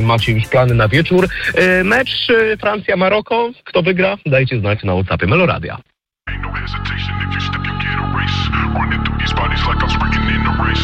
macie już plany na wieczór. Mecz Francja-Maroko. Kto wygra? Dajcie znać na WhatsAppie Meloradia.